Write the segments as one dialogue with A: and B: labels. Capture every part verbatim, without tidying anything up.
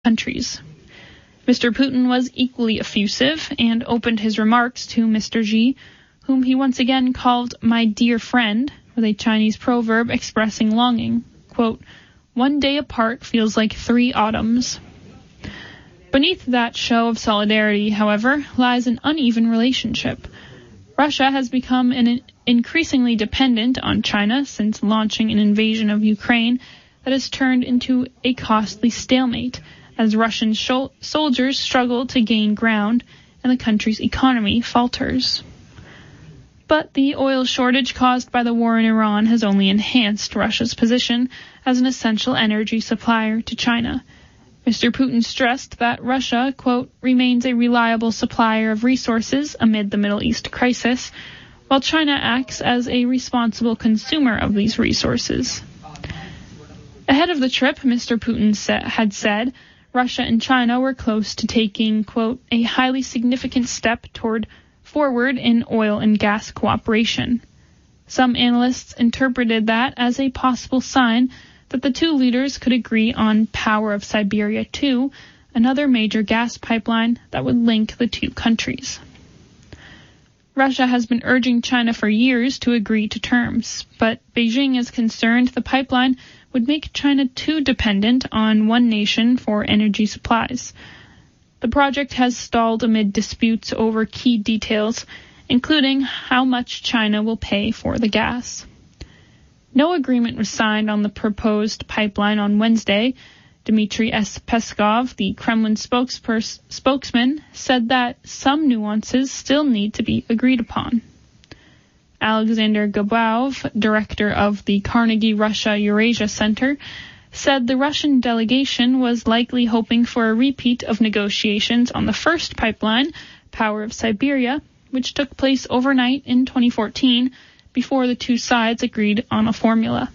A: countries. Mister Putin was equally effusive and opened his remarks to Mister Xi, whom he once again called my dear friend, with a Chinese proverb expressing longing. Quote, one day apart feels like three autumns. Beneath that show of solidarity, however, lies an uneven relationship. Russia has become an increasingly dependent on China since launching an invasion of Ukraine that has turned into a costly stalemate as Russian shol- soldiers struggle to gain ground and the country's economy falters. But the oil shortage caused by the war in Iran has only enhanced Russia's position as an essential energy supplier to China. Mister Putin stressed that Russia, quote, remains a reliable supplier of resources amid the Middle East crisis, while China acts as a responsible consumer of these resources. Ahead of the trip, Mister Putin sa- had said Russia and China were close to taking, quote, a highly significant step toward forward in oil and gas cooperation. Some analysts interpreted that as a possible sign that the two leaders could agree on Power of Siberia two, another major gas pipeline that would link the two countries. Russia has been urging China for years to agree to terms, but Beijing is concerned the pipeline would make China too dependent on one nation for energy supplies. The project has stalled amid disputes over key details, including how much China will pay for the gas. No agreement was signed on the proposed pipeline on Wednesday. Dmitry S. Peskov, the Kremlin spokespers- spokesman, said that some nuances still need to be agreed upon. Alexander Gabaov, director of the Carnegie Russia Eurasia Center, said the Russian delegation was likely hoping for a repeat of negotiations on the first pipeline, Power of Siberia, which took place overnight in twenty fourteen before the two sides agreed on a formula.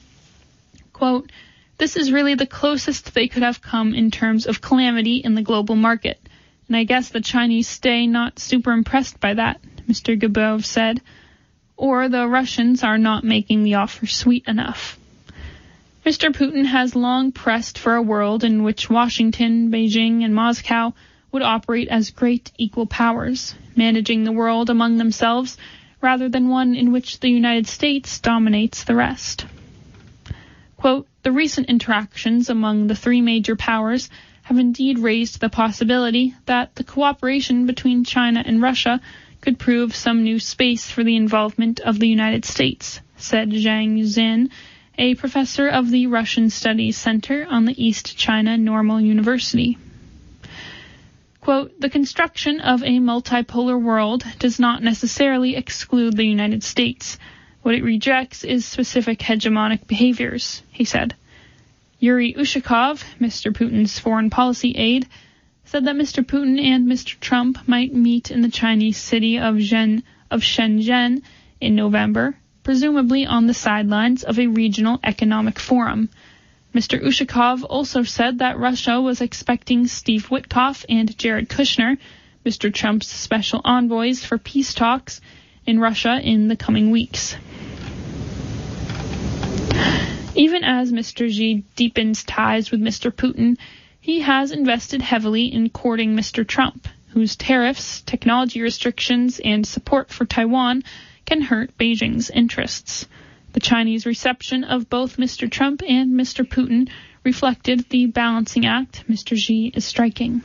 A: Quote, this is really the closest they could have come in terms of calamity in the global market, and I guess the Chinese stay not super impressed by that, Mister Gabaov said, or the Russians are not making the offer sweet enough. Mister Putin has long pressed for a world in which Washington, Beijing, and Moscow would operate as great equal powers, managing the world among themselves rather than one in which the United States dominates the rest. Quote, the recent interactions among the three major powers have indeed raised the possibility that the cooperation between China and Russia could prove some new space for the involvement of the United States, said Zhang Xin, a professor of the Russian Studies Center on the East China Normal University. Quote, the construction of a multipolar world does not necessarily exclude the United States. What it rejects is specific hegemonic behaviors, he said. Yuri Ushakov, Mister Putin's foreign policy aide, said that Mister Putin and Mister Trump might meet in the Chinese city of, Zhen, of Shenzhen in November, presumably on the sidelines of a regional economic forum. Mister Ushakov also said that Russia was expecting Steve Witkoff and Jared Kushner, Mister Trump's special envoys for peace talks, in Russia in the coming weeks. Even as Mister Xi deepens ties with Mister Putin, he has invested heavily in courting Mister Trump, whose tariffs, technology restrictions, and support for Taiwan can hurt Beijing's interests. The Chinese reception of both Mister Trump and Mister Putin reflected the balancing act Mister Xi is striking.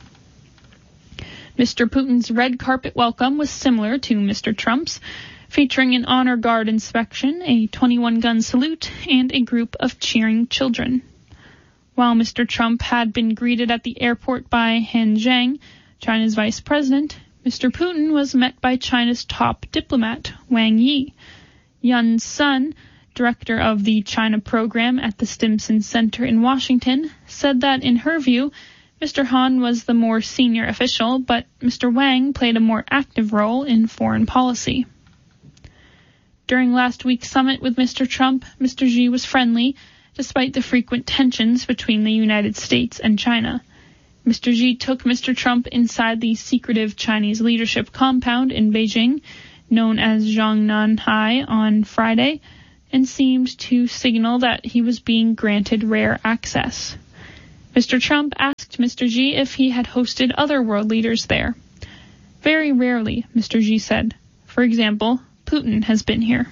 A: Mister Putin's red carpet welcome was similar to Mister Trump's, featuring an honor guard inspection, a twenty-one gun salute, and a group of cheering children. While Mister Trump had been greeted at the airport by Han Zheng, China's vice president, Mister Putin was met by China's top diplomat, Wang Yi. Yun Sun, director of the China program at the Stimson Center in Washington, said that in her view, Mister Han was the more senior official, but Mister Wang played a more active role in foreign policy. During last week's summit with Mister Trump, Mister Xi was friendly, despite the frequent tensions between the United States and China. Mister Xi took Mister Trump inside the secretive Chinese leadership compound in Beijing, known as Zhongnanhai, on Friday, and seemed to signal that he was being granted rare access. Mister Trump asked asked Mister Xi if he had hosted other world leaders there. Very rarely, Mister Xi said. For example, Putin has been here.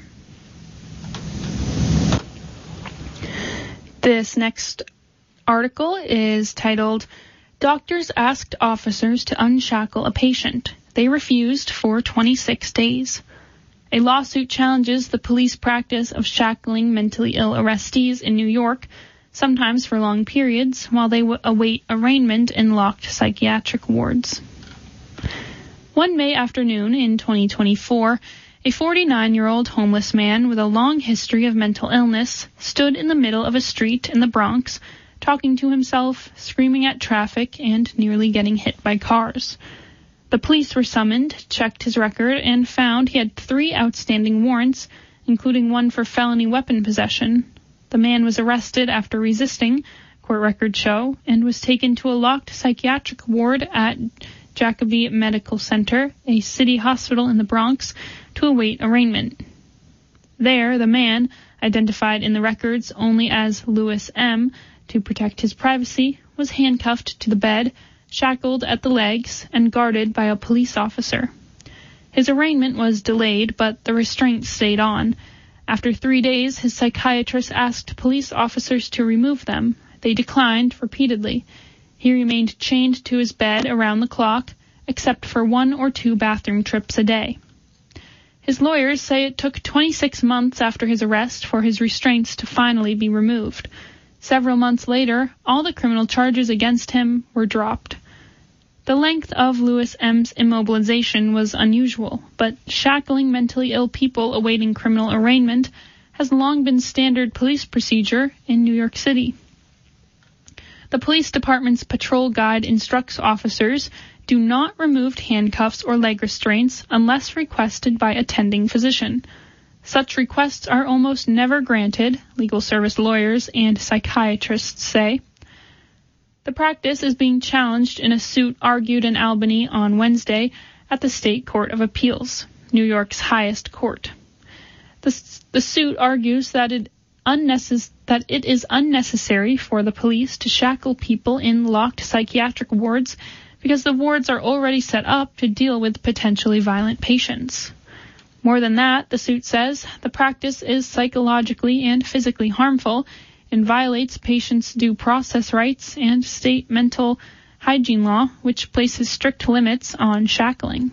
A: This next article is titled, Doctors Asked Officers to Unshackle a Patient. They refused for twenty-six days. A lawsuit challenges the police practice of shackling mentally ill arrestees in New York, sometimes for long periods, while they w- await arraignment in locked psychiatric wards. One May afternoon in twenty twenty-four, a forty-nine-year-old homeless man with a long history of mental illness stood in the middle of a street in the Bronx, talking to himself, screaming at traffic, and nearly getting hit by cars. The police were summoned, checked his record, and found he had three outstanding warrants, including one for felony weapon possession. The man was arrested after resisting, court records show, and was taken to a locked psychiatric ward at Jacobi Medical Center, a city hospital in the Bronx, to await arraignment. There, the man, identified in the records only as Louis M., to protect his privacy, was handcuffed to the bed, shackled at the legs, and guarded by a police officer. His arraignment was delayed, but the restraint stayed on. After three days, his psychiatrist asked police officers to remove them. They declined repeatedly. He remained chained to his bed around the clock, except for one or two bathroom trips a day. His lawyers say it took twenty-six months after his arrest for his restraints to finally be removed. Several months later, all the criminal charges against him were dropped. The length of Louis M.'s immobilization was unusual, but shackling mentally ill people awaiting criminal arraignment has long been standard police procedure in New York City. The police department's patrol guide instructs officers, do not remove handcuffs or leg restraints unless requested by attending physician. Such requests are almost never granted, legal service lawyers and psychiatrists say. The practice is being challenged in a suit argued in Albany on Wednesday at the State Court of Appeals, New York's highest court. The, the suit argues that it, unnecess- that it is unnecessary for the police to shackle people in locked psychiatric wards because the wards are already set up to deal with potentially violent patients. More than that, the suit says, the practice is psychologically and physically harmful and violates patients' due process rights and state mental hygiene law, which places strict limits on shackling.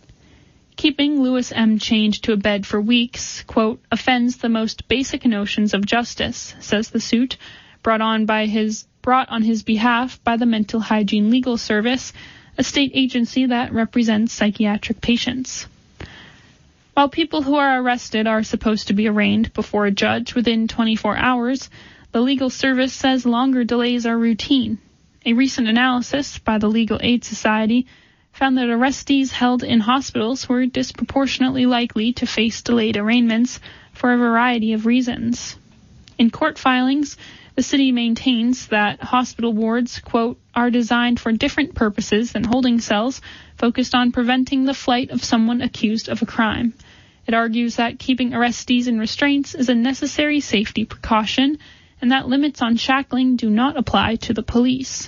A: Keeping Louis M. chained to a bed for weeks, quote, offends the most basic notions of justice, says the suit, brought on by his brought on his behalf by the Mental Hygiene Legal Service, a state agency that represents psychiatric patients. While people who are arrested are supposed to be arraigned before a judge within twenty-four hours, the legal service says longer delays are routine. A recent analysis by the Legal Aid Society found that arrestees held in hospitals were disproportionately likely to face delayed arraignments for a variety of reasons. In court filings, the city maintains that hospital wards, quote, are designed for different purposes than holding cells focused on preventing the flight of someone accused of a crime. It argues that keeping arrestees in restraints is a necessary safety precaution and that limits on shackling do not apply to the police.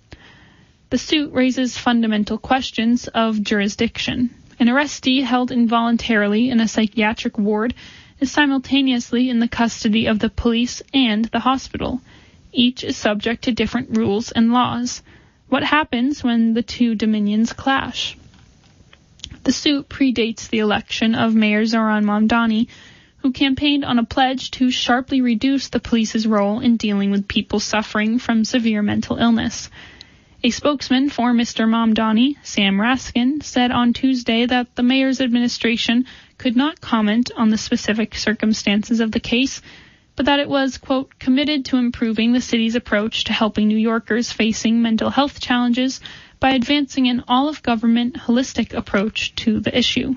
A: The suit raises fundamental questions of jurisdiction. An arrestee held involuntarily in a psychiatric ward is simultaneously in the custody of the police and the hospital. Each is subject to different rules and laws. What happens when the two dominions clash? The suit predates the election of Mayor Zohran Mamdani, who campaigned on a pledge to sharply reduce the police's role in dealing with people suffering from severe mental illness. A spokesman for Mister Mamdani, Sam Raskin, said on Tuesday that the mayor's administration could not comment on the specific circumstances of the case, but that it was, quote, committed to improving the city's approach to helping New Yorkers facing mental health challenges by advancing an all-of-government holistic approach to the issue.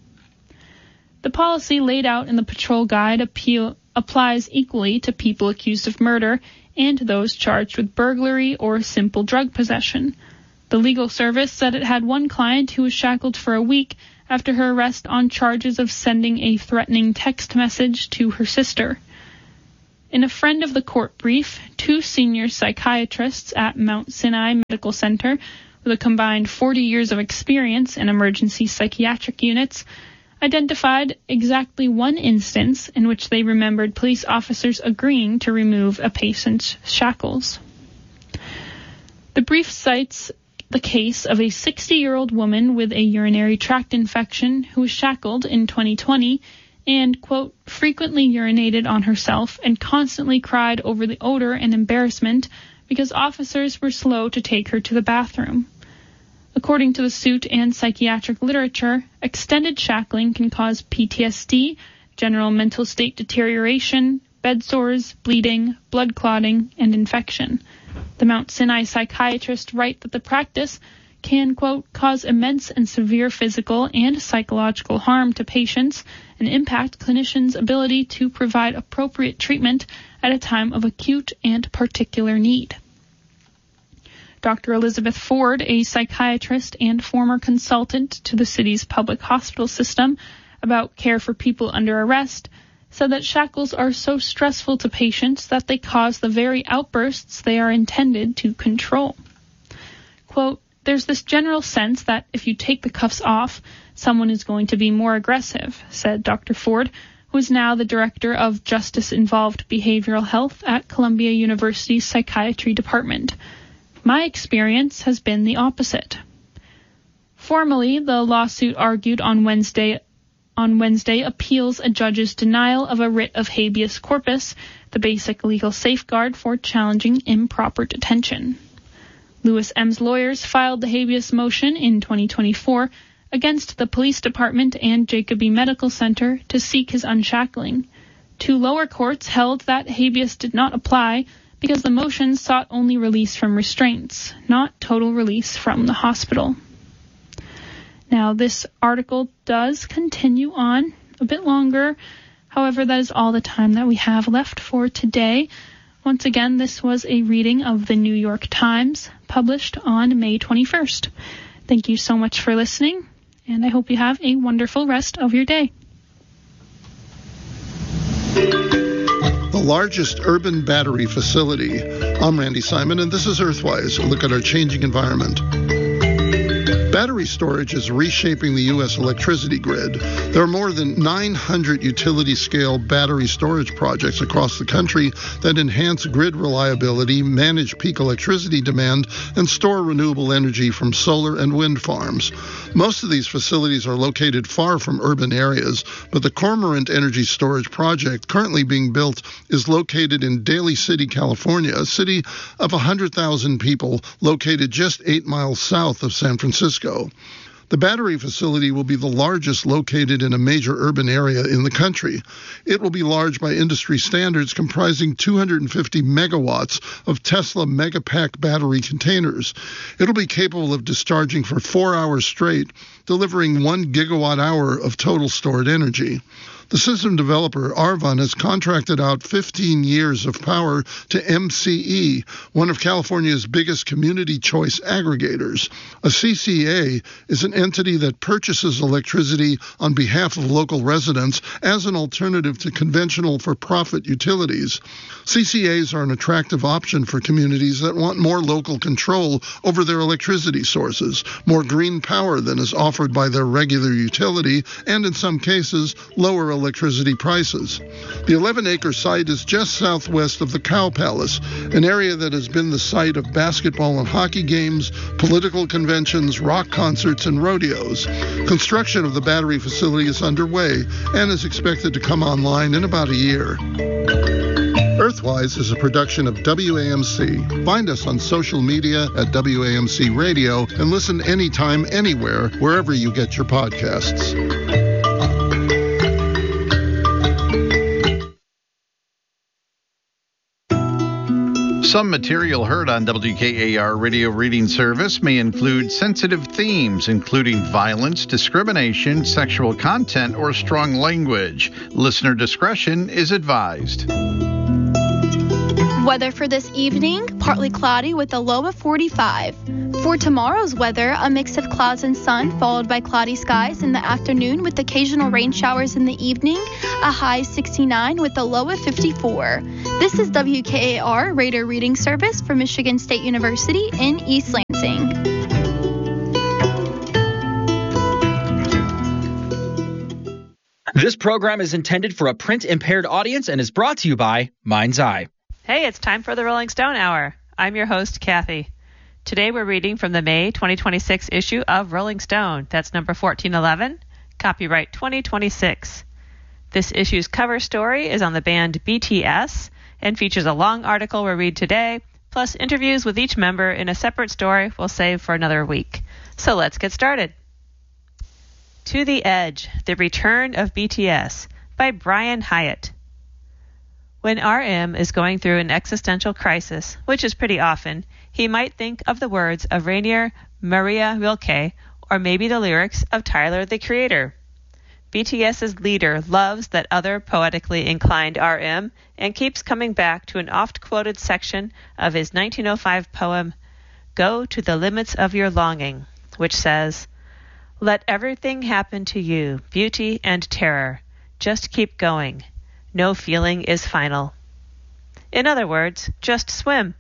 A: The policy laid out in the patrol guide appeal, applies equally to people accused of murder and to those charged with burglary or simple drug possession. The legal service said it had one client who was shackled for a week after her arrest on charges of sending a threatening text message to her sister. In a friend of the court brief, two senior psychiatrists at Mount Sinai Medical Center, with a combined forty years of experience in emergency psychiatric units, identified exactly one instance in which they remembered police officers agreeing to remove a patient's shackles. The brief cites the case of a sixty-year-old woman with a urinary tract infection who was shackled in twenty twenty and, quote, frequently urinated on herself and constantly cried over the odor and embarrassment because officers were slow to take her to the bathroom. According to the suit and psychiatric literature, extended shackling can cause P T S D, general mental state deterioration, bed sores, bleeding, blood clotting, and infection. The Mount Sinai psychiatrists write that the practice can, quote, cause immense and severe physical and psychological harm to patients and impact clinicians' ability to provide appropriate treatment at a time of acute and particular need. Doctor Elizabeth Ford, a psychiatrist and former consultant to the city's public hospital system about care for people under arrest, said that shackles are so stressful to patients that they cause the very outbursts they are intended to control. Quote, there's this general sense that if you take the cuffs off, someone is going to be more aggressive, said Doctor Ford, who is now the director of justice-involved behavioral health at Columbia University's psychiatry department. My experience has been the opposite. Formally, the lawsuit argued on Wednesday on Wednesday appeals a judge's denial of a writ of habeas corpus, the basic legal safeguard for challenging improper detention. Lewis M's lawyers filed the habeas motion in twenty twenty-four against the police department and Jacobi Medical Center to seek his unshackling. Two lower courts held that habeas did not apply because the motion sought only release from restraints, not total release from the hospital. Now, this article does continue on a bit longer. However, that is all the time that we have left for today. Once again, this was a reading of the New York Times, published on May twenty-first. Thank you so much for listening, and I hope you have a wonderful rest of your day.
B: The largest urban battery facility. I'm Randy Simon, and this is Earthwise, a look at our changing environment. Battery storage is reshaping the U S electricity grid. There are more than nine hundred utility-scale battery storage projects across the country that enhance grid reliability, manage peak electricity demand, and store renewable energy from solar and wind farms. Most of these facilities are located far from urban areas, but the Cormorant Energy Storage Project currently being built is located in Daly City, California, a city of one hundred thousand people located just eight miles south of San Francisco. The battery facility will be the largest located in a major urban area in the country. It will be large by industry standards, comprising two hundred fifty megawatts of Tesla Megapack battery containers. It'll be capable of discharging for four hours straight, delivering one gigawatt hour of total stored energy. The system developer, Arvon, has contracted out fifteen years of power to M C E, one of California's biggest community choice aggregators. A C C A is an entity that purchases electricity on behalf of local residents as an alternative to conventional for-profit utilities. C C As are an attractive option for communities that want more local control over their electricity sources, more green power than is offered by their regular utility, and in some cases, lower electricity prices. The eleven-acre site is just southwest of the Cow Palace, an area that has been the site of basketball and hockey games, political conventions, rock concerts, and rodeos. Construction of the battery facility is underway and is expected to come online in about a year. Earthwise is a production of W A M C. Find us on social media at W A M C Radio and listen anytime, anywhere, wherever you get your podcasts.
C: Some material heard on W K A R Radio Reading Service may include sensitive themes, including violence, discrimination, sexual content, or strong language. Listener discretion is advised.
D: Weather for this evening, partly cloudy with a low of forty-five. For tomorrow's weather, a mix of clouds and sun, followed by cloudy skies in the afternoon with occasional rain showers in the evening, a high sixty-nine with a low of fifty-four. This is W K A R Radio Reading Service for Michigan State University in East Lansing.
E: This program is intended for a print-impaired audience and is brought to you by Mind's Eye.
F: Hey, it's time for the Rolling Stone Hour. I'm your host, Kathy. Today we're reading from the May twenty twenty-six issue of Rolling Stone. That's number fourteen eleven, copyright twenty twenty-six. This issue's cover story is on the band B T S and features a long article we'll read today, plus interviews with each member in a separate story we'll save for another week. So let's get started. To the Edge, The Return of B T S by Brian Hiatt. When R M is going through an existential crisis, which is pretty often, he might think of the words of Rainer Maria Rilke or maybe the lyrics of Tyler, the Creator. BTS's leader loves that other poetically inclined R M and keeps coming back to an oft-quoted section of his nineteen oh five poem, Go to the Limits of Your Longing, which says, Let everything happen to you, beauty and terror. Just keep going. No feeling is final. In other words, just swim.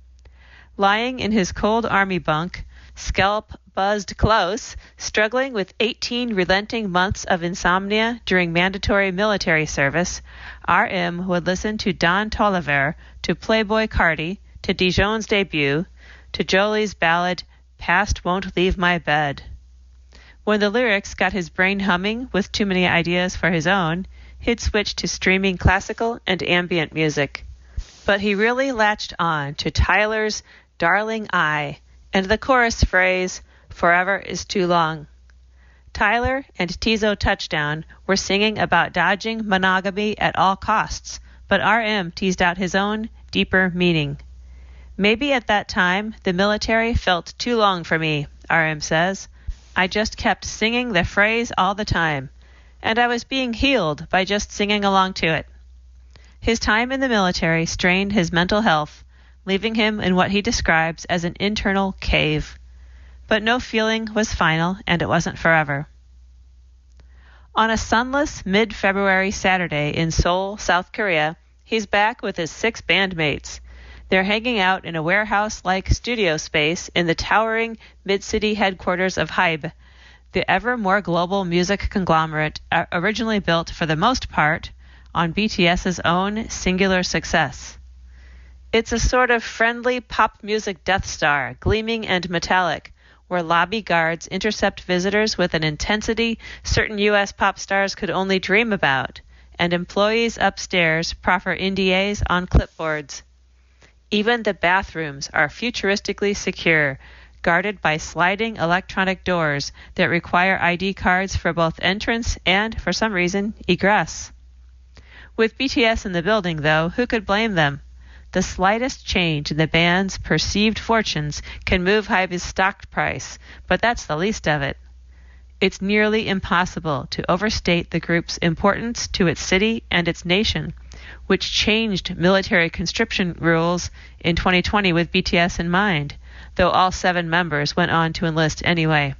F: Lying in his cold army bunk, scalp buzzed close, struggling with eighteen relenting months of insomnia during mandatory military service, R M would listen to Don Toliver, to Playboy Cardi, to Dijon's debut, to Jolie's ballad, Past Won't Leave My Bed. When the lyrics got his brain humming with too many ideas for his own, he'd switch to streaming classical and ambient music. But he really latched on to Tyler's Darling I and the chorus phrase, Forever is too long. Tyler and Tizo Touchdown were singing about dodging monogamy at all costs, but R M teased out his own, deeper meaning. Maybe at that time, the military felt too long for me, R M says. I just kept singing the phrase all the time, and I was being healed by just singing along to it. His time in the military strained his mental health, leaving him in what he describes as an internal cave. But no feeling was final, and it wasn't forever. On a sunless mid-February Saturday in Seoul, South Korea, he's back with his six bandmates. They're hanging out in a warehouse-like studio space in the towering mid-city headquarters of Hybe, the ever more global music conglomerate originally built for the most part on BTS's own singular success. It's a sort of friendly pop music Death Star, gleaming and metallic, where lobby guards intercept visitors with an intensity certain U S pop stars could only dream about, and employees upstairs proffer N D As on clipboards. Even the bathrooms are futuristically secure, guarded by sliding electronic doors that require I D cards for both entrance and, for some reason, egress. With B T S in the building, though, who could blame them? The slightest change in the band's perceived fortunes can move Hybe's stock price, but that's the least of it. It's nearly impossible to overstate the group's importance to its city and its nation, which changed military conscription rules in twenty twenty with B T S in mind, though all seven members went on to enlist anyway.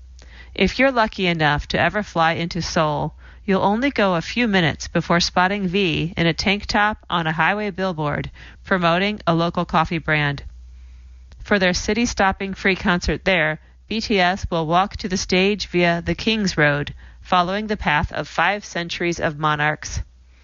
F: If you're lucky enough to ever fly into Seoul, you'll only go a few minutes before spotting V in a tank top on a highway billboard promoting a local coffee brand. For their city-stopping free concert there, B T S will walk to the stage via the King's Road, following the path of five centuries of monarchs.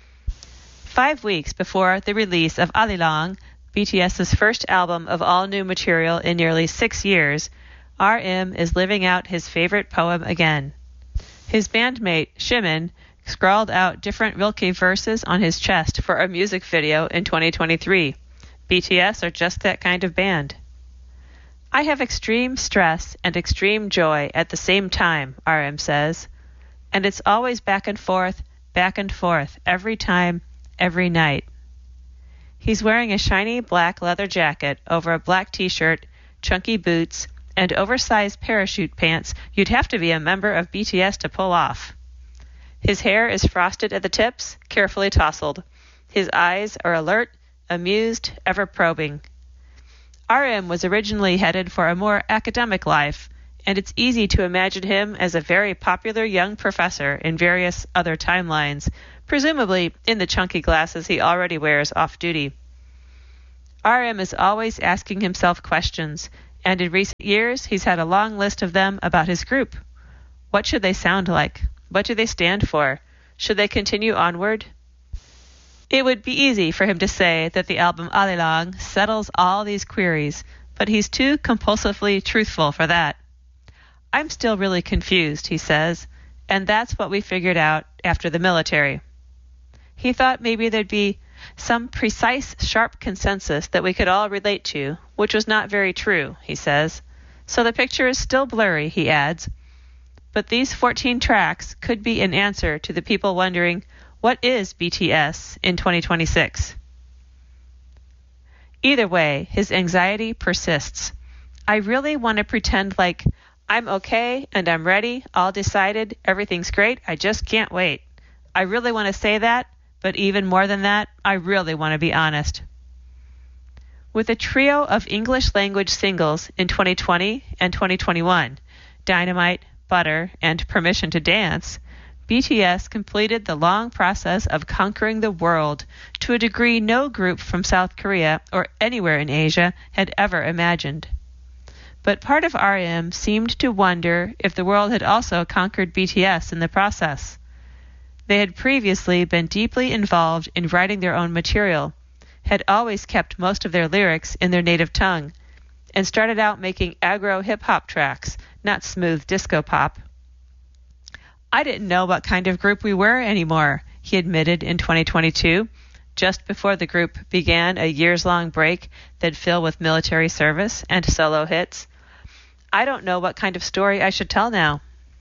F: Five weeks before the release of Arirang, BTS's first album of all-new material in nearly six years, R M is living out his favorite poem again. His bandmate, Jimin, scrawled out different Rilke verses on his chest for a music video in twenty twenty-three. B T S are just that kind of band. I have extreme stress and extreme joy at the same time, R M says. And it's always back and forth, back and forth, every time, every night. He's wearing a shiny black leather jacket over a black t-shirt, chunky boots, and oversized parachute pants you'd have to be a member of B T S to pull off. His hair is frosted at the tips, carefully tousled. His eyes are alert, amused, ever probing. R M was originally headed for a more academic life, and it's easy to imagine him as a very popular young professor in various other timelines, presumably in the chunky glasses he already wears off-duty. R M is always asking himself questions, and in recent years he's had a long list of them about his group. What should they sound like? What do they stand for? Should they continue onward? It would be easy for him to say that the album Allelong settles all these queries, but he's too compulsively truthful for that. I'm still really confused, he says, and that's what we figured out after the military. He thought maybe there'd be some precise, sharp consensus that we could all relate to, which was not very true, he says. So the picture is still blurry, he adds. But these fourteen tracks could be an answer to the people wondering, what is B T S in twenty twenty-six? Either way, his anxiety persists. I really want to pretend like I'm okay and I'm ready, all decided, everything's great, I just can't wait. I really want to say that, but even more than that, I really want to be honest. With a trio of English language singles in twenty twenty and twenty twenty-one, Dynamite, Butter, and Permission to Dance, B T S completed the long process of conquering the world to a degree no group from South Korea or anywhere in Asia had ever imagined. But part of R M seemed to wonder if the world had also conquered B T S in the process. They had previously been deeply involved in writing their own material, had always kept most of their lyrics in their native tongue, and started out making aggro hip-hop tracks, not smooth disco pop. I didn't know what kind of group we were anymore, he admitted in twenty twenty-two, just before the group began a years-long break they'd fill with military service and solo hits. I don't know what kind of story I should tell now.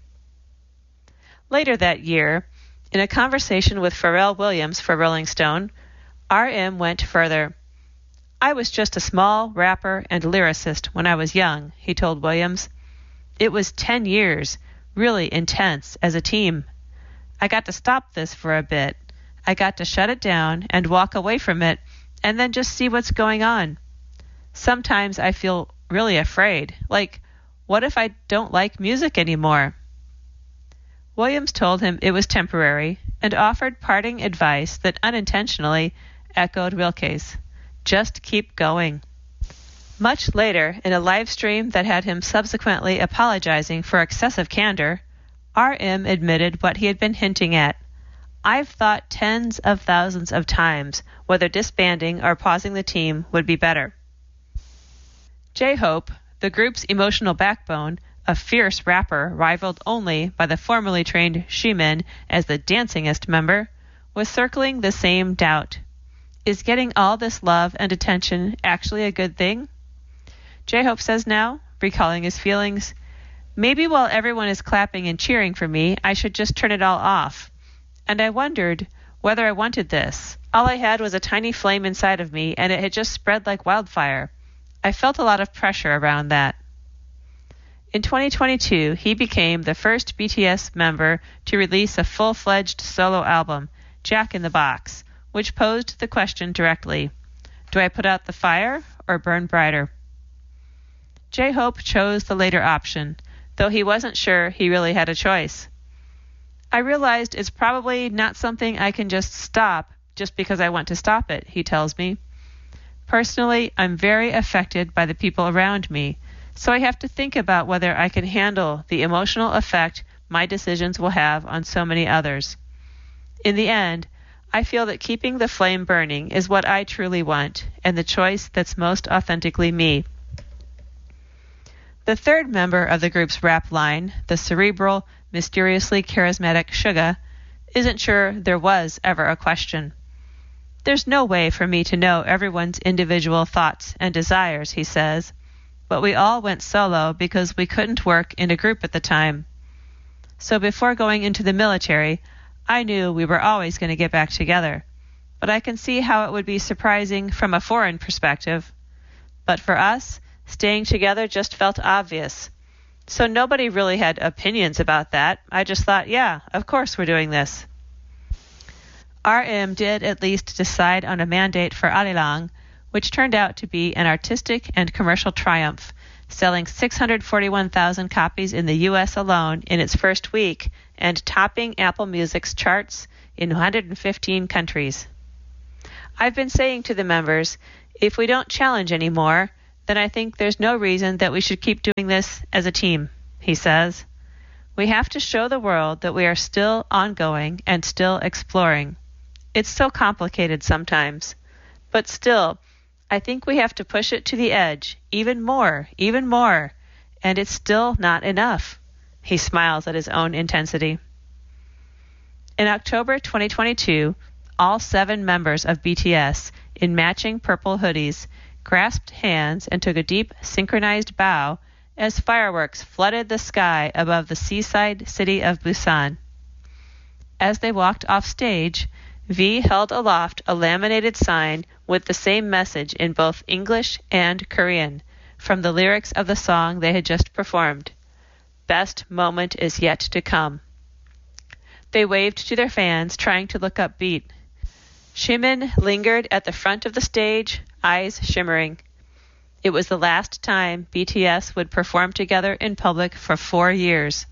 F: Later that year, in a conversation with Pharrell Williams for Rolling Stone, R M went further. I was just a small rapper and lyricist when I was young, he told Williams. It was ten years, really intense, as a team. I got to stop this for a bit. I got to shut it down and walk away from it and then just see what's going on. Sometimes I feel really afraid, like, what if I don't like music anymore? Williams told him it was temporary and offered parting advice that unintentionally echoed Rilke's. Just keep going. Much later, in a live stream that had him subsequently apologizing for excessive candor, R M admitted what he had been hinting at. I've thought tens of thousands of times whether disbanding or pausing the team would be better. J-Hope, the group's emotional backbone, a fierce rapper rivaled only by the formerly trained Ximin as the dancingest member, was circling the same doubt. Is getting all this love and attention actually a good thing? J-Hope says now, recalling his feelings, maybe while everyone is clapping and cheering for me, I should just turn it all off. And I wondered whether I wanted this. All I had was a tiny flame inside of me, and it had just spread like wildfire. I felt a lot of pressure around that. In twenty twenty-two, he became the first B T S member to release a full-fledged solo album, Jack in the Box, which posed the question directly, do I put out the fire or burn brighter? J-Hope chose the later option, though he wasn't sure he really had a choice. I realized it's probably not something I can just stop just because I want to stop it, he tells me. Personally, I'm very affected by the people around me, so I have to think about whether I can handle the emotional effect my decisions will have on so many others. In the end, I feel that keeping the flame burning is what I truly want, and the choice that's most authentically me. The third member of the group's rap line, the cerebral, mysteriously charismatic Suga, isn't sure there was ever a question. There's no way for me to know everyone's individual thoughts and desires, he says, but we all went solo because we couldn't work in a group at the time. So before going into the military, I knew we were always going to get back together, but I can see how it would be surprising from a foreign perspective. But for us, staying together just felt obvious. So nobody really had opinions about that. I just thought, yeah, of course we're doing this. R M did at least decide on a mandate for Arirang, which turned out to be an artistic and commercial triumph, selling six hundred forty-one thousand copies in the U S alone in its first week and topping Apple Music's charts in one hundred fifteen countries. I've been saying to the members, if we don't challenge anymore, then I think there's no reason that we should keep doing this as a team, he says. We have to show the world that we are still ongoing and still exploring. It's so complicated sometimes. But still, I think we have to push it to the edge, even more, even more, and it's still not enough. He smiles at his own intensity. In October twenty twenty-two, all seven members of B T S, in matching purple hoodies, grasped hands and took a deep, synchronized bow as fireworks flooded the sky above the seaside city of Busan. As they walked off stage, V held aloft a laminated sign with the same message in both English and Korean, from the lyrics of the song they had just performed. Best moment is yet to come. They waved to their fans, trying to look upbeat. Jimin lingered at the front of the stage, eyes shimmering. It was the last time B T S would perform together in public for four years.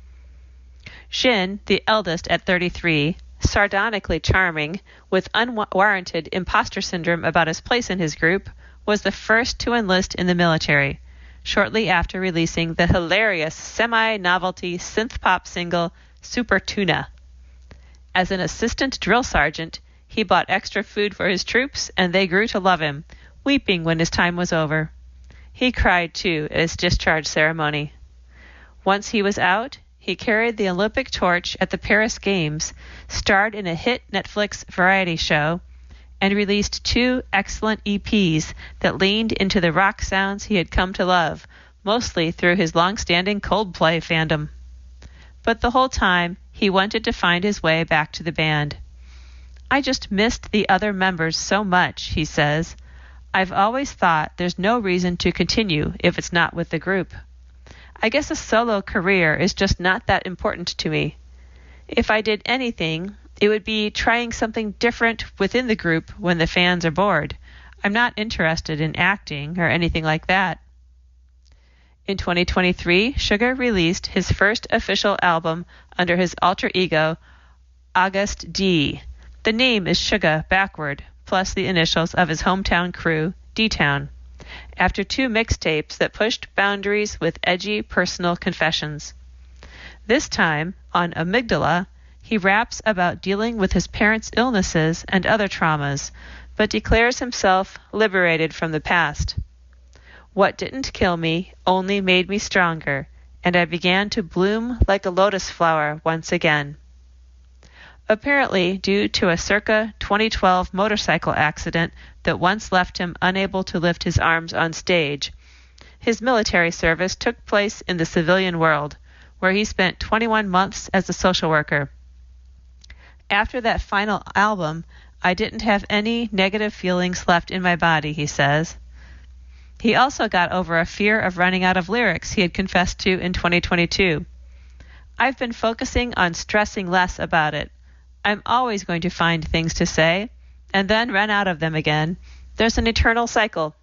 F: Jin, the eldest at thirty-three, sardonically charming, with unwarranted imposter syndrome about his place in his group, was the first to enlist in the military, shortly after releasing the hilarious semi-novelty synth-pop single Super Tuna. As an assistant drill sergeant, he bought extra food for his troops, and they grew to love him, weeping when his time was over. He cried, too, at his discharge ceremony. Once he was out, he carried the Olympic torch at the Paris Games, starred in a hit Netflix variety show, and released two excellent E Ps that leaned into the rock sounds he had come to love, mostly through his long-standing Coldplay fandom. But the whole time, he wanted to find his way back to the band. I just missed the other members so much, he says. I've always thought there's no reason to continue if it's not with the group. I guess a solo career is just not that important to me. If I did anything, it would be trying something different within the group when the fans are bored. I'm not interested in acting or anything like that. In twenty twenty-three, Suga released his first official album under his alter ego, August D. The name is Suga backward, plus the initials of his hometown crew, D-Town, after two mixtapes that pushed boundaries with edgy personal confessions. This time, on Amygdala, he raps about dealing with his parents' illnesses and other traumas, but declares himself liberated from the past. What didn't kill me only made me stronger, and I began to bloom like a lotus flower once again. Apparently, due to a circa twenty twelve motorcycle accident that once left him unable to lift his arms on stage, his military service took place in the civilian world, where he spent twenty-one months as a social worker. After that final album, I didn't have any negative feelings left in my body, he says. He also got over a fear of running out of lyrics he had confessed to in twenty twenty-two. I've been focusing on stressing less about it. I'm always going to find things to say, and then run out of them again. There's an eternal cycle.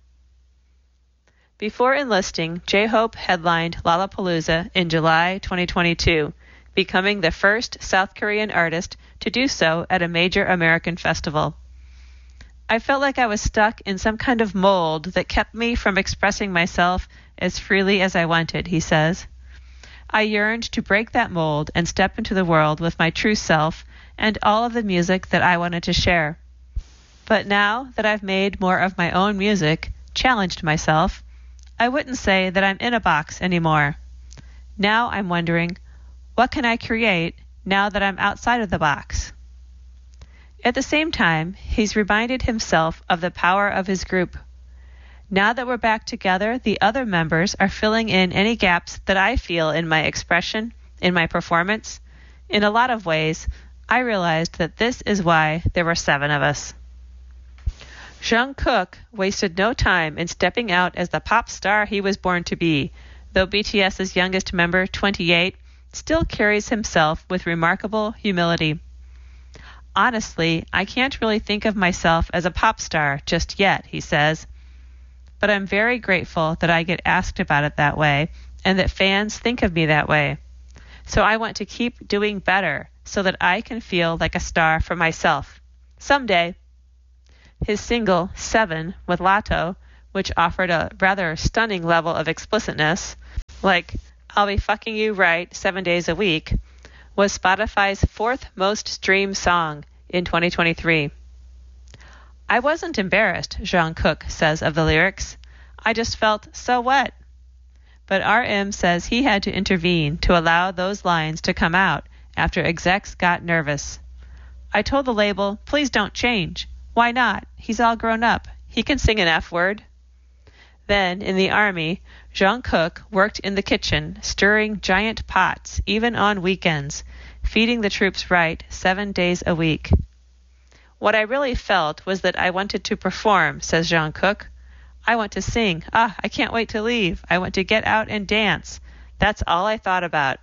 F: Before enlisting, J-Hope headlined Lollapalooza in July twenty twenty-two, becoming the first South Korean artist to do so at a major American festival. I felt like I was stuck in some kind of mold that kept me from expressing myself as freely as I wanted, he says. I yearned to break that mold and step into the world with my true self and all of the music that I wanted to share. But now that I've made more of my own music, challenged myself, I wouldn't say that I'm in a box anymore. Now I'm wondering, what can I create now that I'm outside of the box? At the same time, he's reminded himself of the power of his group. Now that we're back together, the other members are filling in any gaps that I feel in my expression, in my performance. In a lot of ways, I realized that this is why there were seven of us. Jungkook wasted no time in stepping out as the pop star he was born to be, though BTS's youngest member, twenty-eight, still carries himself with remarkable humility. Honestly, I can't really think of myself as a pop star just yet, he says. But I'm very grateful that I get asked about it that way and that fans think of me that way. So I want to keep doing better so that I can feel like a star for myself. Someday. His single, Seven, with Latto, which offered a rather stunning level of explicitness, like, I'll be fucking you right seven days a week, was Spotify's fourth most streamed song in twenty twenty-three. I wasn't embarrassed, Jungkook says of the lyrics. I just felt, so what? But R M says he had to intervene to allow those lines to come out after execs got nervous. I told the label, please don't change. Why not? He's all grown up. He can sing an F word. Then, in the army, Jungkook worked in the kitchen, stirring giant pots, even on weekends, feeding the troops right seven days a week. What I really felt was that I wanted to perform, says Jungkook. I want to sing. Ah, I can't wait to leave. I want to get out and dance. That's all I thought about.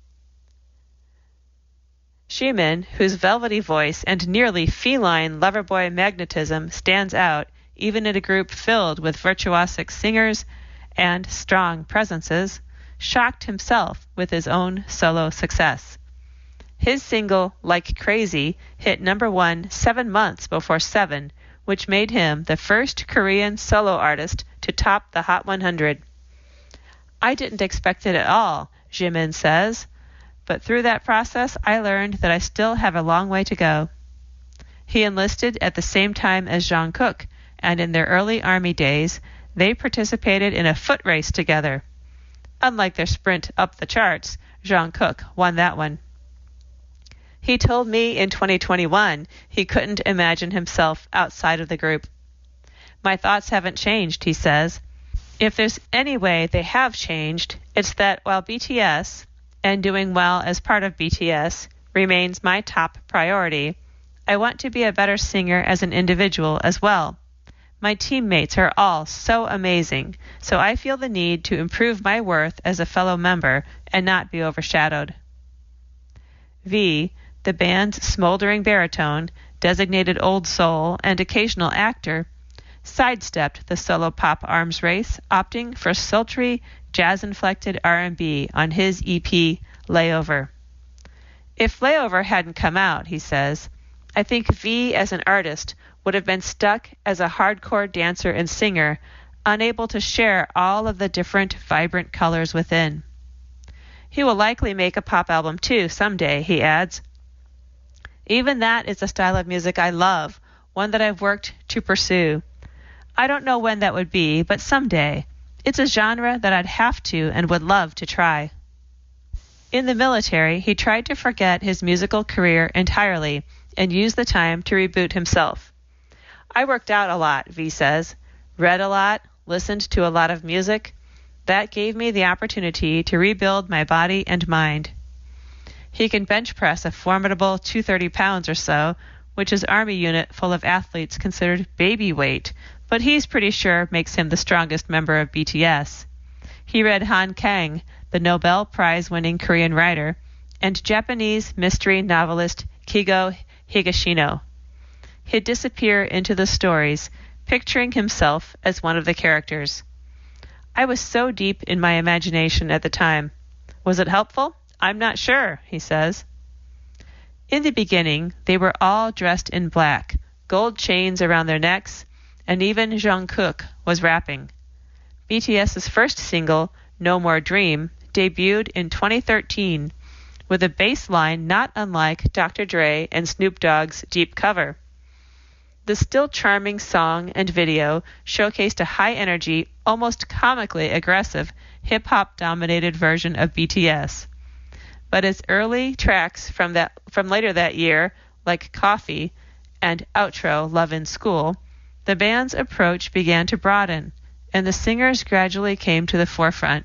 F: Jimin, whose velvety voice and nearly feline loverboy magnetism stands out even in a group filled with virtuosic singers and strong presences, shocked himself with his own solo success. His single, Like Crazy, hit number one seven months before Seven, which made him the first Korean solo artist to top the Hot one hundred. I didn't expect it at all, Jimin says, but through that process I learned that I still have a long way to go. He enlisted at the same time as Jungkook, and in their early army days, they participated in a foot race together. Unlike their sprint up the charts, Jungkook won that one. He told me in twenty twenty-one he couldn't imagine himself outside of the group. My thoughts haven't changed, he says. If there's any way they have changed, it's that while B T S, and doing well as part of B T S, remains my top priority, I want to be a better singer as an individual as well. My teammates are all so amazing, so I feel the need to improve my worth as a fellow member and not be overshadowed. V, the band's smoldering baritone, designated old soul, and occasional actor, sidestepped the solo pop arms race, opting for sultry, jazz-inflected R and B on his E P, Layover. If Layover hadn't come out, he says, I think V as an artist would have been stuck as a hardcore dancer and singer, unable to share all of the different, vibrant colors within. He will likely make a pop album too someday, he adds. Even that is a style of music I love, one that I've worked to pursue. I don't know when that would be, but someday. It's a genre that I'd have to and would love to try. In the military, he tried to forget his musical career entirely and use the time to reboot himself. I worked out a lot, V says, read a lot, listened to a lot of music. That gave me the opportunity to rebuild my body and mind. He can bench press a formidable two hundred thirty pounds or so, which his army unit full of athletes considered baby weight, but he's pretty sure makes him the strongest member of B T S. He read Han Kang, the Nobel Prize-winning Korean writer, and Japanese mystery novelist Kigo Higashino. He'd disappear into the stories, picturing himself as one of the characters. I was so deep in my imagination at the time. Was it helpful? I'm not sure, he says. In the beginning, they were all dressed in black, gold chains around their necks, and even Jungkook was rapping. BTS's first single, No More Dream, debuted in twenty thirteen, with a bass line not unlike Doctor Dre and Snoop Dogg's Deep Cover. The still charming song and video showcased a high-energy, almost comically aggressive, hip-hop-dominated version of B T S. But as early tracks from that from later that year, like Coffee and Outro Love in School, the band's approach began to broaden, and the singers gradually came to the forefront.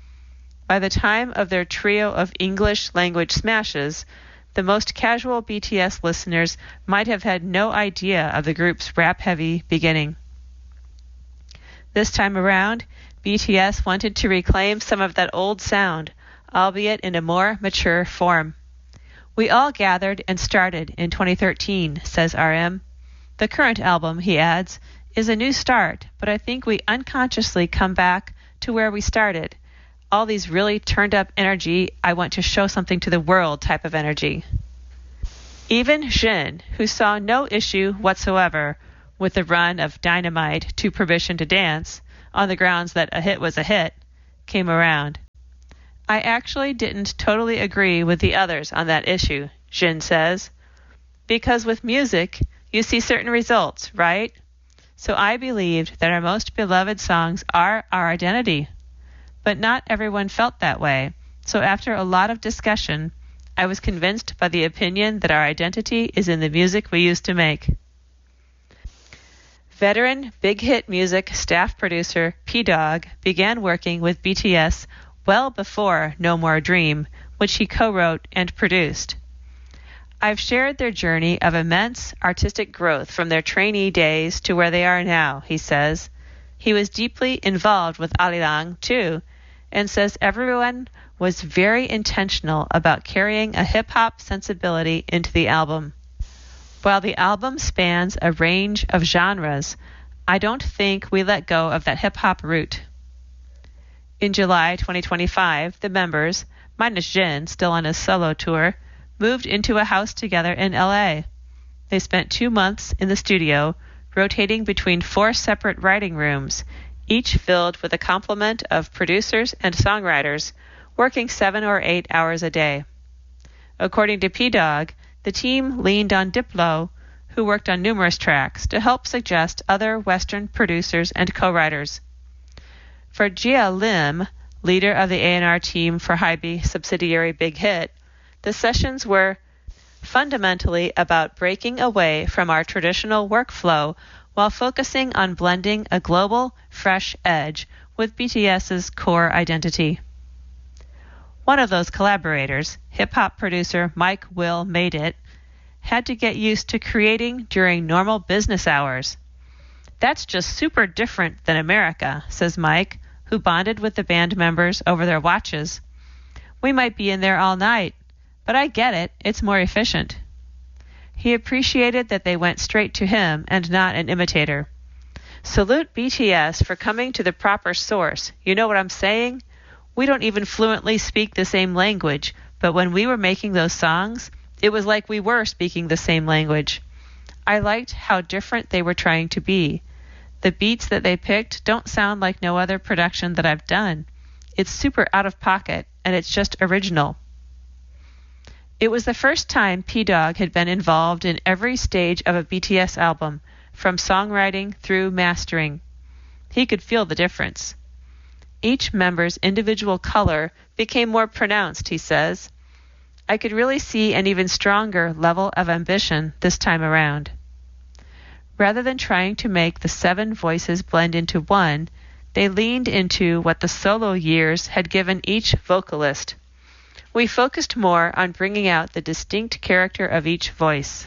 F: By the time of their trio of English-language smashes, the most casual B T S listeners might have had no idea of the group's rap-heavy beginning. This time around, B T S wanted to reclaim some of that old sound, albeit in a more mature form. We all gathered and started in twenty thirteen, says R M. The current album, he adds, is a new start, but I think we unconsciously come back to where we started. All these really turned up energy, I want to show something to the world type of energy. Even Jin, who saw no issue whatsoever with the run of Dynamite to Permission to Dance, on the grounds that a hit was a hit, came around. I actually didn't totally agree with the others on that issue, Jin says, because with music, you see certain results, right? So I believed that our most beloved songs are our identity. But not everyone felt that way, so after a lot of discussion, I was convinced by the opinion that our identity is in the music we used to make. Veteran Big Hit Music staff producer P-Dog began working with B T S well before No More Dream, which he co-wrote and produced. I've shared their journey of immense artistic growth from their trainee days to where they are now, he says. He was deeply involved with Arirang, too, and says everyone was very intentional about carrying a hip-hop sensibility into the album. While the album spans a range of genres, I don't think we let go of that hip-hop root. In July twenty twenty-five, the members, minus Jin, still on his solo tour, moved into a house together in L A. They spent two months in the studio, rotating between four separate writing rooms, each filled with a complement of producers and songwriters, working seven or eight hours a day. According to P-Dog, the team leaned on Diplo, who worked on numerous tracks, to help suggest other Western producers and co-writers. For Jia Lim, leader of the A and R team for Hybe subsidiary Big Hit, the sessions were fundamentally about breaking away from our traditional workflow while focusing on blending a global, fresh edge with BTS's core identity. One of those collaborators, hip-hop producer Mike Will Made It, had to get used to creating during normal business hours. That's just super different than America, says Mike, who bonded with the band members over their watches. We might be in there all night, but I get it, it's more efficient. He appreciated that they went straight to him and not an imitator. Salute B T S for coming to the proper source. You know what I'm saying? We don't even fluently speak the same language, but when we were making those songs, it was like we were speaking the same language. I liked how different they were trying to be. The beats that they picked don't sound like no other production that I've done. It's super out of pocket, and it's just original. It was the first time P-Dog had been involved in every stage of a B T S album, from songwriting through mastering. He could feel the difference. Each member's individual color became more pronounced, he says. I could really see an even stronger level of ambition this time around. Rather than trying to make the seven voices blend into one, they leaned into what the solo years had given each vocalist. We focused more on bringing out the distinct character of each voice.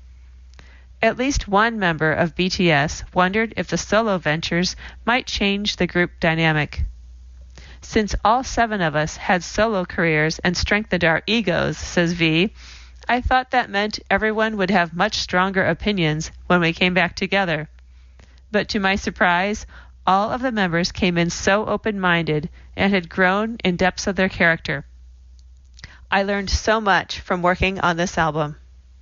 F: At least one member of B T S wondered if the solo ventures might change the group dynamic. Since all seven of us had solo careers and strengthened our egos, says V, I thought that meant everyone would have much stronger opinions when we came back together. But to my surprise, all of the members came in so open-minded and had grown in depths of their character. I learned so much from working on this album.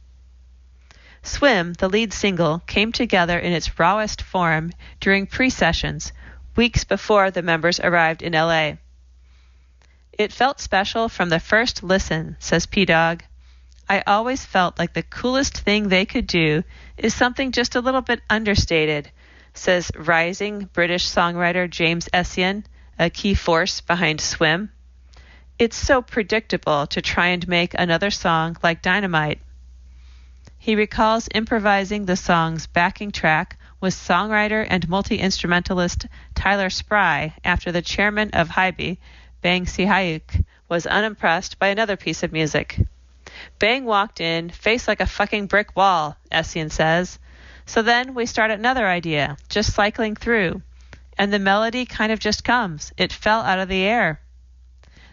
F: Swim, the lead single, came together in its rawest form during pre-sessions, weeks before the members arrived in L A. It felt special from the first listen, says P-Dog. I always felt like the coolest thing they could do is something just a little bit understated, says rising British songwriter James Essien, a key force behind Swim. It's so predictable to try and make another song like Dynamite. He recalls improvising the song's backing track with songwriter and multi-instrumentalist Tyler Spry after the chairman of Hybe, Bang Si-hyuk, was unimpressed by another piece of music. Bang walked in, face like a fucking brick wall, Essien says. So then we start another idea, just cycling through, and the melody kind of just comes. It fell out of the air.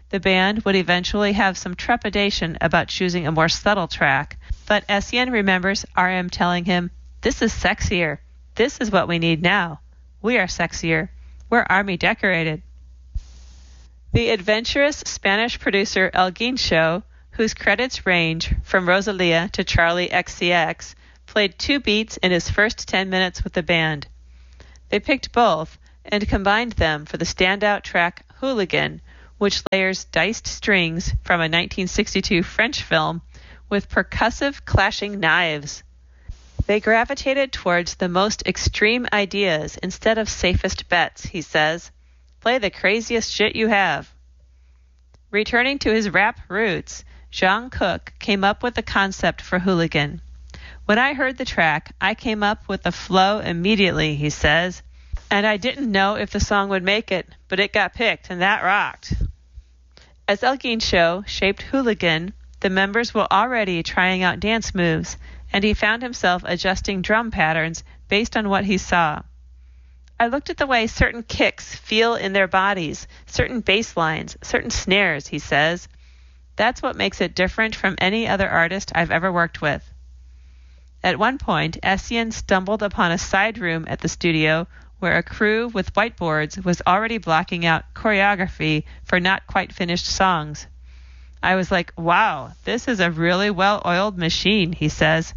F: The band would eventually have some trepidation about choosing a more subtle track, but Essien remembers R M telling him, "This is sexier. This is what we need now. We are sexier. We're Army decorated." The adventurous Spanish producer El Guincho, whose credits range from Rosalia to Charlie X C X, played two beats in his first ten minutes with the band. They picked both and combined them for the standout track Hooligan, which layers diced strings from a nineteen sixty-two French film with percussive clashing knives. They gravitated towards the most extreme ideas instead of safest bets, he says. Play the craziest shit you have. Returning to his rap roots, Jung Kook came up with the concept for Hooligan. When I heard the track, I came up with the flow immediately, he says, and I didn't know if the song would make it, but it got picked, and that rocked. As El Guincho shaped Hooligan, the members were already trying out dance moves, and he found himself adjusting drum patterns based on what he saw. I looked at the way certain kicks feel in their bodies, certain bass lines, certain snares, he says. That's what makes it different from any other artist I've ever worked with. At one point, Essien stumbled upon a side room at the studio where a crew with whiteboards was already blocking out choreography for not quite finished songs. I was like, wow, this is a really well-oiled machine, he says.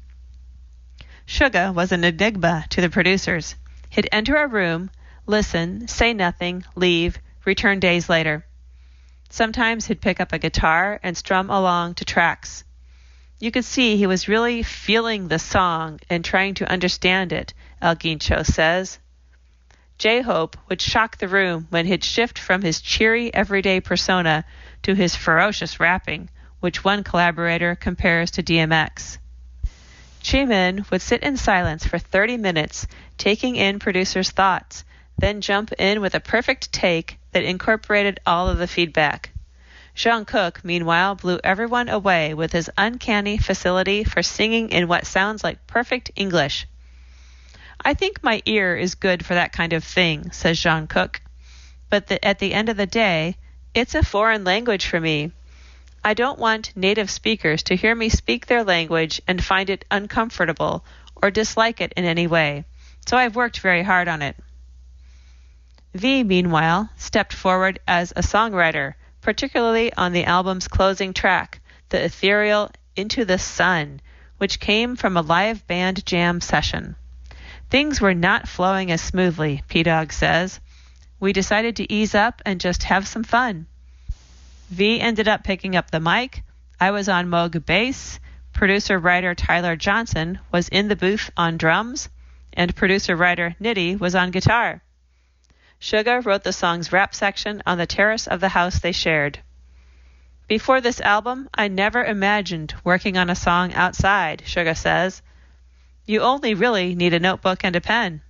F: Suga was an enigma to the producers. He'd enter a room, listen, say nothing, leave, return days later. Sometimes he'd pick up a guitar and strum along to tracks. You could see he was really feeling the song and trying to understand it, El Guincho says. J-Hope would shock the room when he'd shift from his cheery everyday persona to his ferocious rapping, which one collaborator compares to D M X. Jimin would sit in silence for thirty minutes, taking in producers' thoughts, then jump in with a perfect take that incorporated all of the feedback. Jung Kook, meanwhile, blew everyone away with his uncanny facility for singing in what sounds like perfect English. I think my ear is good for that kind of thing, says Jung Kook. But the, at the end of the day, it's a foreign language for me. I don't want native speakers to hear me speak their language and find it uncomfortable or dislike it in any way, so I've worked very hard on it. V, meanwhile, stepped forward as a songwriter, particularly on the album's closing track, the ethereal Into the Sun, which came from a live band jam session. Things were not flowing as smoothly, P-Dog says. We decided to ease up and just have some fun. V ended up picking up the mic. I was on Moog bass. Producer-writer Tyler Johnson was in the booth on drums, and producer-writer Nitty was on guitar. Suga wrote the song's rap section on the terrace of the house they shared. Before this album, I never imagined working on a song outside, Suga says. You only really need a notebook and a pen.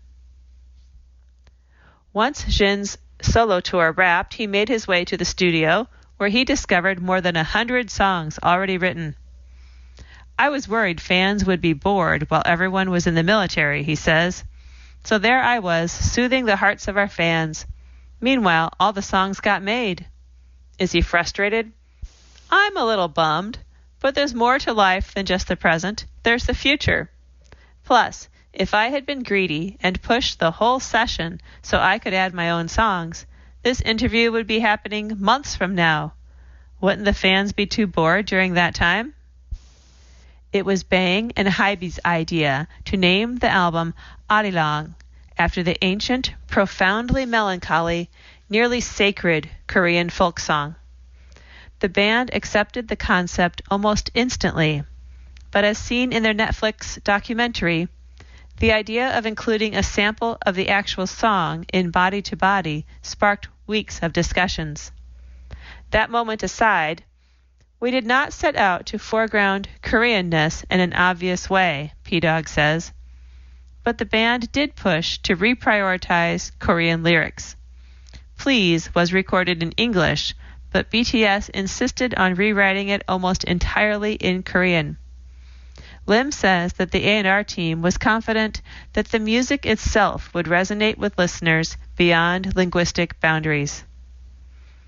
F: Once Jin's solo tour wrapped, he made his way to the studio, where he discovered more than a hundred songs already written. I was worried fans would be bored while everyone was in the military, he says. So there I was, soothing the hearts of our fans. Meanwhile, all the songs got made. Is he frustrated? I'm a little bummed, but there's more to life than just the present. There's the future. Plus, if I had been greedy and pushed the whole session so I could add my own songs, this interview would be happening months from now. Wouldn't the fans be too bored during that time? It was Bang and Hybe's idea to name the album Arirang, after the ancient, profoundly melancholy, nearly sacred Korean folk song. The band accepted the concept almost instantly, but as seen in their Netflix documentary, the idea of including a sample of the actual song in Body to Body sparked weeks of discussions. That moment aside, we did not set out to foreground Koreanness in an obvious way, P-Dog says, but the band did push to reprioritize Korean lyrics. Please was recorded in English, but B T S insisted on rewriting it almost entirely in Korean. Lim says that the A and R team was confident that the music itself would resonate with listeners beyond linguistic boundaries.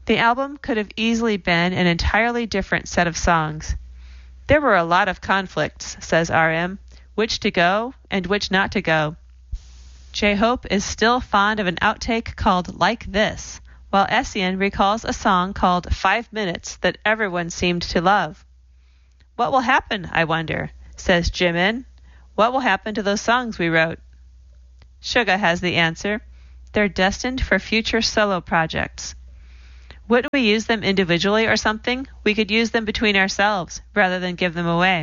F: The album could have easily been an entirely different set of songs. There were a lot of conflicts, says R M, which to go and which not to go. J-Hope is still fond of an outtake called Like This, while Essien recalls a song called Five Minutes that everyone seemed to love. What will happen, I wonder, says Jimin. What will happen to those songs we wrote? Suga has the answer. They're destined for future solo projects. Wouldn't we use them individually or something? We could use them between ourselves rather than give them away.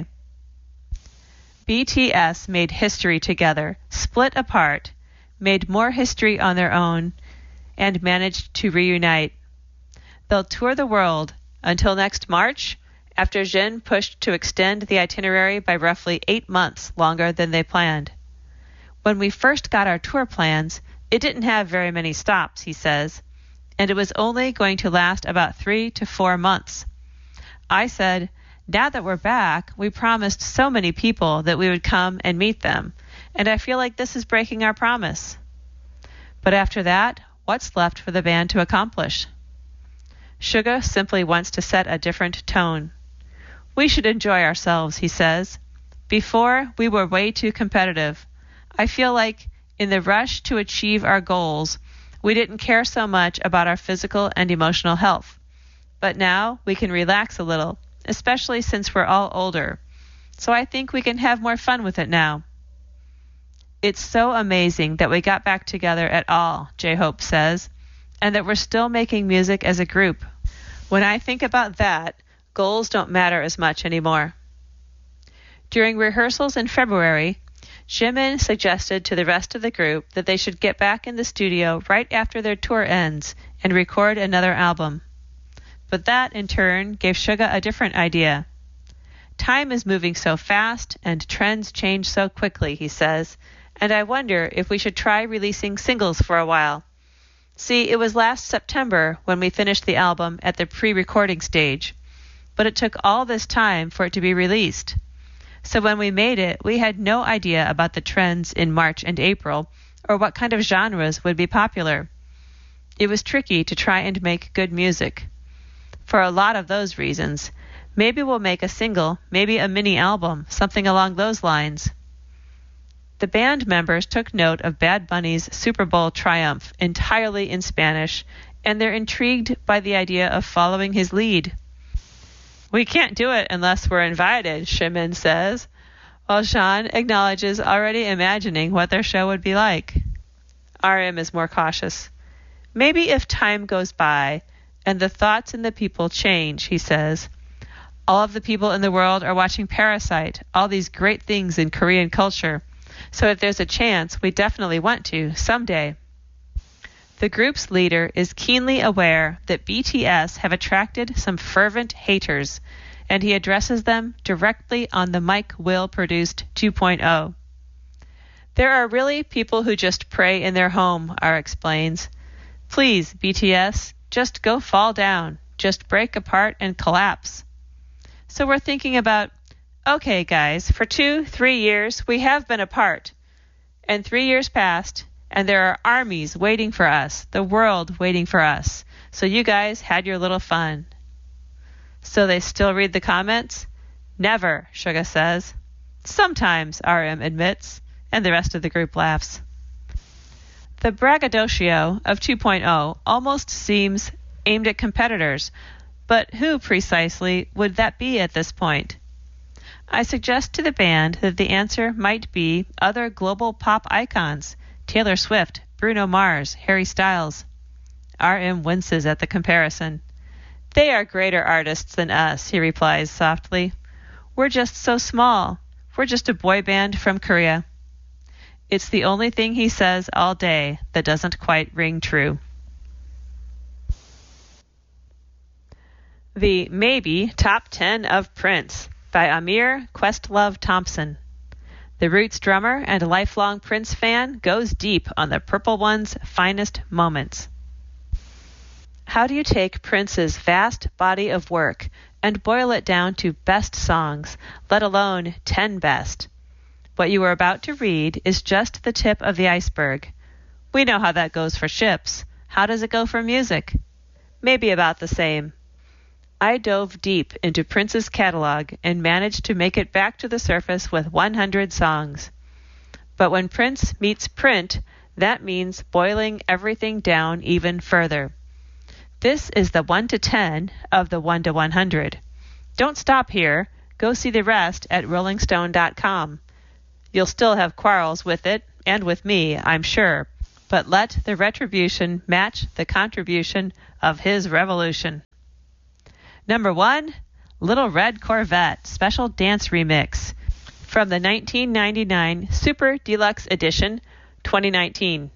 F: B T S made history together, split apart, made more history on their own, and managed to reunite. They'll tour the world until next March, after Jin pushed to extend the itinerary by roughly eight months longer than they planned. When we first got our tour plans, it didn't have very many stops, he says, and it was only going to last about three to four months. I said, now that we're back, we promised so many people that we would come and meet them, and I feel like this is breaking our promise. But after that, what's left for the band to accomplish? Suga simply wants to set a different tone. We should enjoy ourselves, he says. Before, we were way too competitive. I feel like, in the rush to achieve our goals, we didn't care so much about our physical and emotional health. But now we can relax a little, especially since we're all older. So I think we can have more fun with it now. It's so amazing that we got back together at all, J-Hope says, and that we're still making music as a group. When I think about that, goals don't matter as much anymore. During rehearsals in February, Jimin suggested to the rest of the group that they should get back in the studio right after their tour ends and record another album. But that, in turn, gave Suga a different idea. Time is moving so fast and trends change so quickly, he says, and I wonder if we should try releasing singles for a while. See, it was last September when we finished the album at the pre-recording stage, but it took all this time for it to be released. So when we made it, we had no idea about the trends in March and April, or what kind of genres would be popular. It was tricky to try and make good music. For a lot of those reasons, maybe we'll make a single, maybe a mini album, something along those lines. The band members took note of Bad Bunny's Super Bowl triumph entirely in Spanish, and they're intrigued by the idea of following his lead. We can't do it unless we're invited, Jimin says, while Jean acknowledges already imagining what their show would be like. R M is more cautious. Maybe if time goes by and the thoughts in the people change, he says. All of the people in the world are watching Parasite, all these great things in Korean culture. So if there's a chance, we definitely want to, someday. The group's leader is keenly aware that B T S have attracted some fervent haters, and he addresses them directly on the Mike Will-produced two point oh. There are really people who just pray in their home, R explains. Please, B T S, just go fall down, just break apart and collapse. So we're thinking about, okay, guys, for two, three years, we have been apart. And three years passed, and there are armies waiting for us, the world waiting for us. So you guys had your little fun. So they still read the comments? Never, Suga says. Sometimes, R M admits, and the rest of the group laughs. The braggadocio of two point oh almost seems aimed at competitors, but who precisely would that be at this point? I suggest to the band that the answer might be other global pop icons, Taylor Swift, Bruno Mars, Harry Styles. R M winces at the comparison. They are greater artists than us, he replies softly. We're just so small. We're just a boy band from Korea. It's the only thing he says all day that doesn't quite ring true. The Maybe Top ten of Prince by Amir Questlove Thompson. The Roots drummer and lifelong Prince fan goes deep on the Purple One's finest moments. How do you take Prince's vast body of work and boil it down to best songs, let alone ten best? What you are about to read is just the tip of the iceberg. We know how that goes for ships. How does it go for music? maybe about the same. I dove deep into Prince's catalog and managed to make it back to the surface with one hundred songs. But when Prince meets print, that means boiling everything down even further. This is the one to ten of the one to one hundred. Don't stop here. Go see the rest at rolling stone dot com. You'll still have quarrels with it, and with me, I'm sure, but let the retribution match the contribution of his revolution. Number one, Little Red Corvette Special Dance Remix from the nineteen ninety-nine Super Deluxe Edition, twenty nineteen.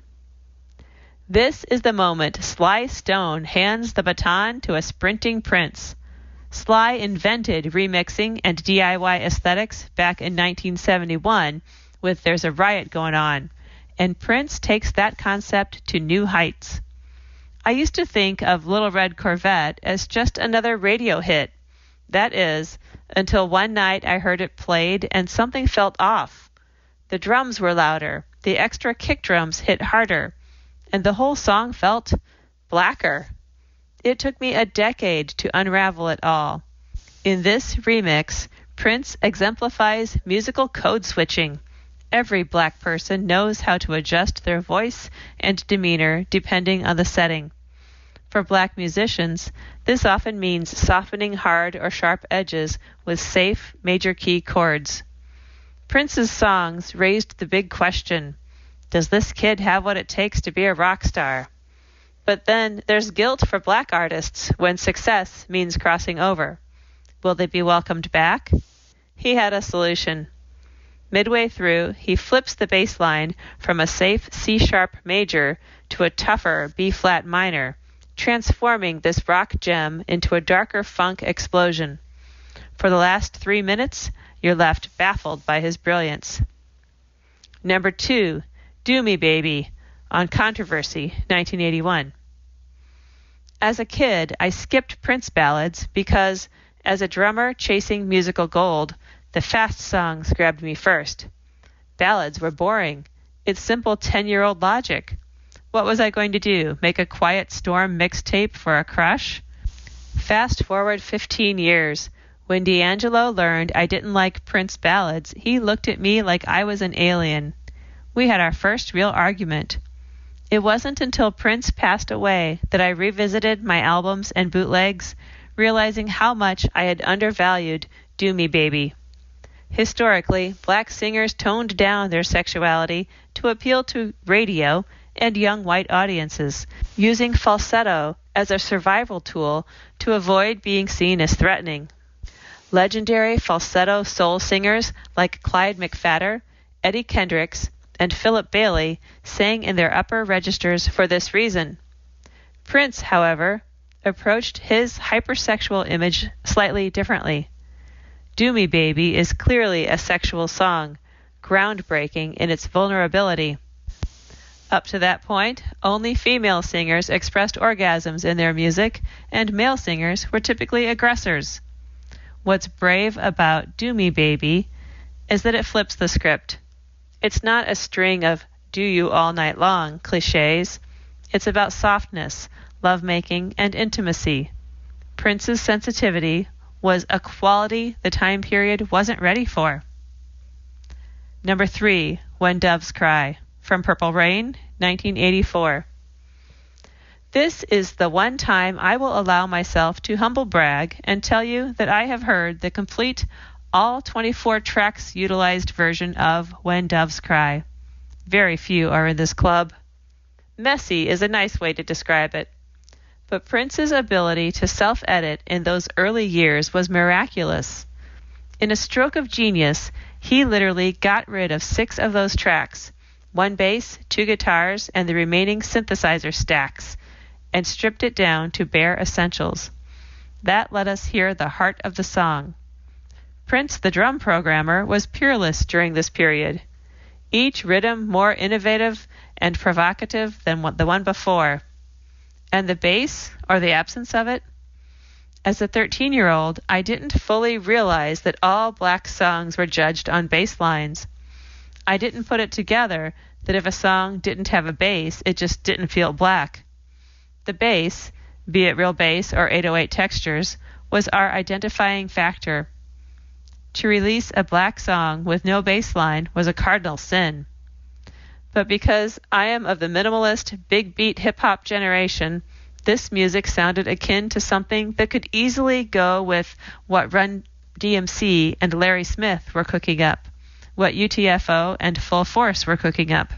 F: This is the moment Sly Stone hands the baton to a sprinting Prince. Sly invented remixing and D I Y aesthetics back in nineteen seventy-one with There's a Riot Going On, and Prince takes that concept to new heights. I used to think of Little Red Corvette as just another radio hit. That is, until one night I heard it played and something felt off. The drums were louder, the extra kick drums hit harder, and the whole song felt blacker. It took me a decade to unravel it all. In this remix, Prince exemplifies musical code switching. Every black person knows how to adjust their voice and demeanor depending on the setting. For black musicians, this often means softening hard or sharp edges with safe major key chords. Prince's songs raised the big question, does this kid have what it takes to be a rock star? But then there's guilt for black artists when success means crossing over. Will they be welcomed back? He had a solution. Midway through, he flips the bass line from a safe C-sharp major to a tougher B-flat minor, transforming this rock gem into a darker funk explosion. For the last three minutes, you're left baffled by his brilliance. Number two, Do Me Baby, on Controversy, nineteen eighty-one. As a kid, I skipped Prince ballads because, as a drummer chasing musical gold, the fast songs grabbed me first. Ballads were boring. It's simple ten-year-old logic. What was I going to do, make a Quiet Storm mixtape for a crush? Fast forward fifteen years. When D'Angelo learned I didn't like Prince ballads, he looked at me like I was an alien. We had our first real argument. It wasn't until Prince passed away that I revisited my albums and bootlegs, realizing how much I had undervalued Do Me Baby. Historically, black singers toned down their sexuality to appeal to radio and young white audiences, using falsetto as a survival tool to avoid being seen as threatening. Legendary falsetto soul singers like Clyde McPhatter, Eddie Kendricks, and Philip Bailey sang in their upper registers for this reason. Prince, however, approached his hypersexual image slightly differently. Do Me Baby is clearly a sexual song, groundbreaking in its vulnerability. Up to that point, only female singers expressed orgasms in their music, and male singers were typically aggressors. What's brave about Do Me Baby is that it flips the script. It's not a string of do you all night long cliches. It's about softness, lovemaking, and intimacy. Prince's sensitivity was a quality the time period wasn't ready for. Number three, When Doves Cry, from Purple Rain, nineteen eighty-four. This is the one time I will allow myself to humble brag and tell you that I have heard the complete, all twenty-four tracks utilized version of When Doves Cry. Very few are in this club. Messy is a nice way to describe it. But Prince's ability to self-edit in those early years was miraculous. In a stroke of genius, he literally got rid of six of those tracks, one bass, two guitars, and the remaining synthesizer stacks, and stripped it down to bare essentials. That let us hear the heart of the song. Prince, the drum programmer, was peerless during this period, each rhythm more innovative and provocative than the one before. And the bass, or the absence of it? As a thirteen-year-old, I didn't fully realize that all black songs were judged on bass lines. I didn't put it together that if a song didn't have a bass, it just didn't feel black. The bass, be it real bass or eight oh eight textures, was our identifying factor. To release a black song with no bass line was a cardinal sin. But because I am of the minimalist, big beat hip-hop generation, this music sounded akin to something that could easily go with what Run D M C and Larry Smith were cooking up, what U T F O and Full Force were cooking up.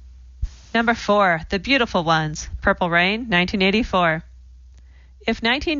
F: Number four, The Beautiful Ones, Purple Rain, nineteen eighty-four. If nineteen